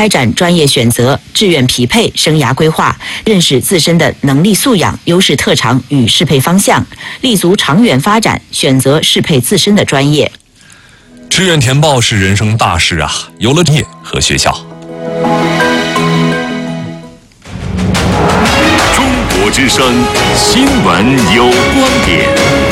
开展专业选择、志愿匹配、生涯规划，认识自身的能力素养、优势特长与适配方向，立足长远发展，选择适配自身的专业。 志愿填报是人生大事啊，有了专业和学校。 中国之声新闻有观点。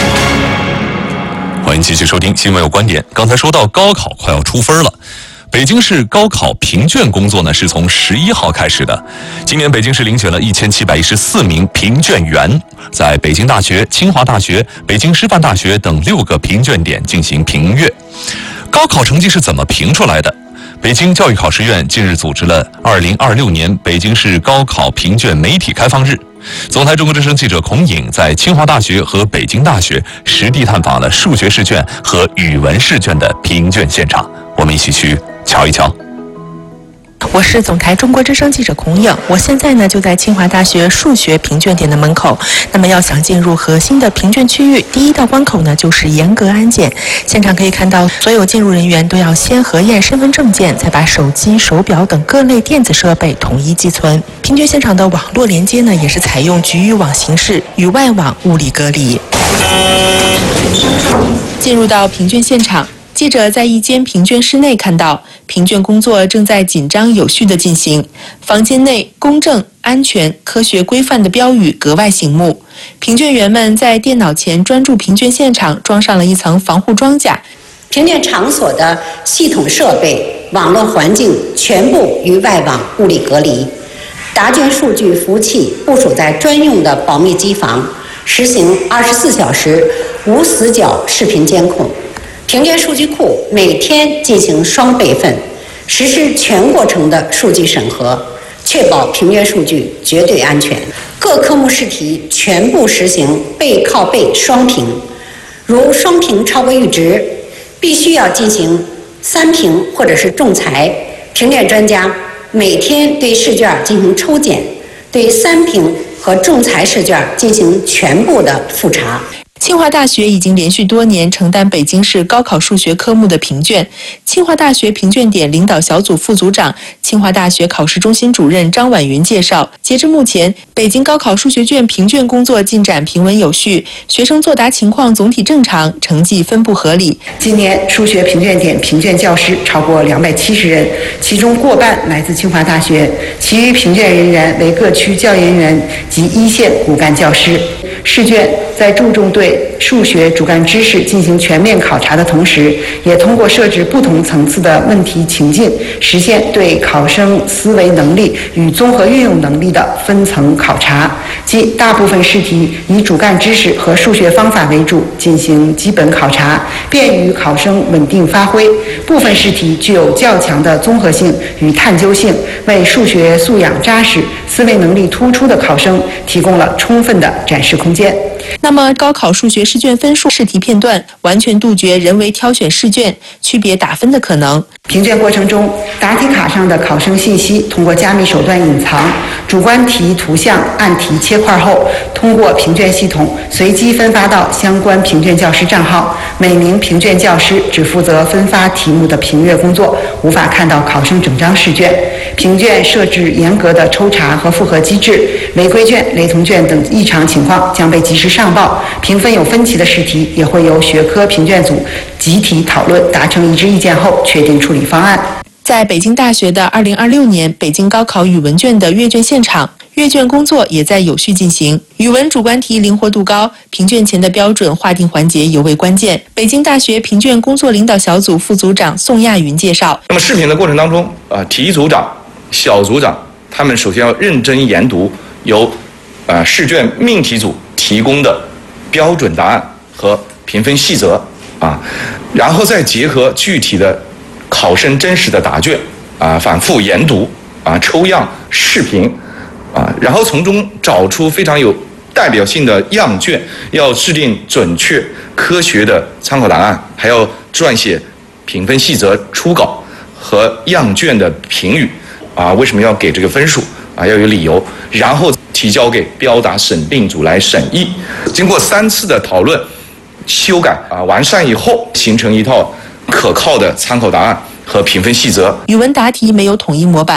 欢迎继续收听新闻有观点。刚才说到高考快要出分了，北京市高考评卷工作呢是从11号开始的。今年北京市遴选了1714名评卷员，在北京大学、清华大学、北京师范大学等6个评卷点进行评阅。高考成绩是怎么评出来的？北京教育考试院近日组织了2026年北京市高考评卷媒体开放日。总台中国之声记者孔颖在清华大学和北京大学实地探访了数学试卷和语文试卷的评卷现场，我们一起去瞧一瞧。 我是总台中国之声记者孔颖，我现在呢就在清华大学数学评卷点的门口。那么要想进入核心的评卷区域，第一道关口呢就是严格安检。现场可以看到，所有进入人员都要先核验身份证件，再把手机、手表等各类电子设备统一寄存。评卷现场的网络连接呢也是采用局域网形式，与外网物理隔离。进入到评卷现场，记者在一间评卷室内看到，评卷工作正在紧张有序地进行。房间内公正、安全、科学规范的标语格外醒目。评卷员们在电脑前专注评卷现场，装上了一层防护装甲。 评卷场所的系统设备、网络环境全部与外网物理隔离。答卷数据服务器部署在专用的保密机房，实行24小时无死角视频监控。评卷数据库每天进行双备份，实施全过程的数据审核，确保评卷数据绝对安全。各科目试题全部实行背靠背双评，如双评超过阈值，必须要进行3评或者是仲裁。评卷专家每天对试卷进行抽检，对3评和仲裁试卷进行全部的复查。 清华大学已经连续多年承担北京市高考数学科目的评卷。清华大学评卷点领导小组副组长、清华大学考试中心主任张婉云介绍，截至目前，北京高考数学卷评卷工作进展平稳有序，学生作答情况总体正常，成绩分布合理。 今年数学评卷点评卷教师超过270人，其中过半来自清华大学，其余评卷人员为各区教研员及一线骨干教师。试卷在注重对数学主干知识进行全面考察的同时，也通过设置不同层次的问题情境，实现对考生思维能力与综合运用能力的分层考察。即大部分试题以主干知识和数学方法为主进行基本考察，便于考生稳定发挥；部分试题具有较强的综合性与探究性，为数学素养扎实、思维能力突出的考生提供了充分的展示空间。 那么高考数学试卷分数试题片段完全杜绝人为挑选试卷、区别打分的可能。 评卷过程中，答题卡上的考生信息通过加密手段隐藏，主观题图像按题切块后，通过评卷系统随机分发到相关评卷教师账号。每名评卷教师只负责分发题目的评阅工作，无法看到考生整张试卷。评卷设置严格的抽查和复核机制，违规卷、雷同卷等异常情况将被及时上报。评分有分歧的试题也会由学科评卷组集体讨论，达成一致意见后确定处理方案。 在北京大学的2026年北京高考语文卷的阅卷现场，阅卷工作也在有序进行。语文主观题灵活度高，评卷前的标准划定环节尤为关键。北京大学评卷工作领导小组副组长宋亚云介绍， 那么视频的过程当中，题组长、小组长他们首先要认真研读由试卷命题组提供的标准答案和评分细则然后再结合具体的考生真实的答卷反复研读抽样视频然后从中找出非常有代表性的样卷，要制定准确科学的参考答案，还要撰写评分细则初稿和样卷的评语为什么要给这个分数要有理由，然后提交给标答审定组来审议。经过3次的讨论、修改完善以后，形成一套可靠的参考答案和评分细则。 语文答题没有统一模板。